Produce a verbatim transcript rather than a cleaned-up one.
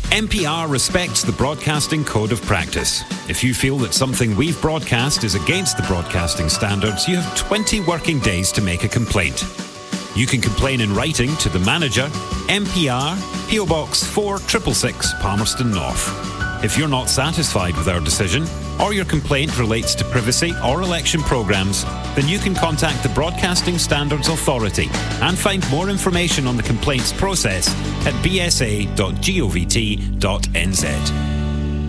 N P R respects the Broadcasting Code of Practice. If you feel that something we've broadcast is against the broadcasting standards, you have twenty working days to make a complaint. You can complain in writing to the manager, N P R, P O Box four six six six, Palmerston North. If you're not satisfied with our decision, or your complaint relates to privacy or election programmes, then you can contact the Broadcasting Standards Authority and find more information on the complaints process at b s a dot govt dot n z.